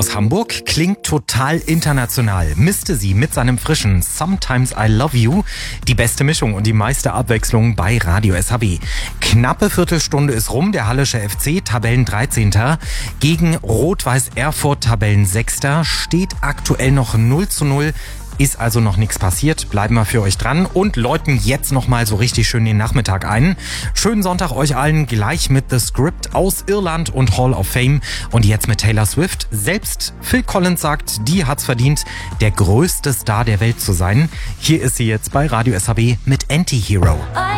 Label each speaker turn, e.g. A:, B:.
A: aus Hamburg klingt total international. Misste sie mit seinem frischen Sometimes I Love You die beste Mischung und die meiste Abwechslung bei Radio SHB. Knappe Viertelstunde ist rum. Der Hallische FC, Tabellen 13. gegen Rot-Weiß Erfurt, Tabellen 6. steht aktuell noch 0:0. Ist also noch nichts passiert. Bleiben wir für euch dran und läuten jetzt nochmal so richtig schön den Nachmittag ein. Schönen Sonntag euch allen, gleich mit The Script aus Irland und Hall of Fame. Und jetzt mit Taylor Swift. Selbst Phil Collins sagt, die hat's verdient, der größte Star der Welt zu sein. Hier ist sie jetzt bei Radio SHB mit Anti-Hero.